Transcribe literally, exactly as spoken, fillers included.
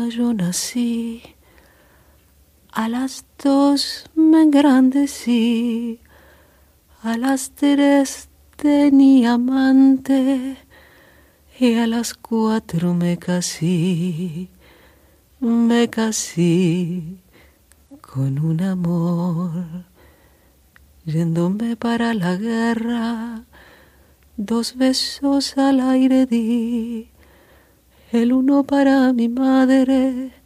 una yo nací, a las dos me engrandecí, a las tres tenía amante y a las cuatro me casé, me casé con un amor. Yéndome para la guerra, dos besos al aire di, el uno para mi madre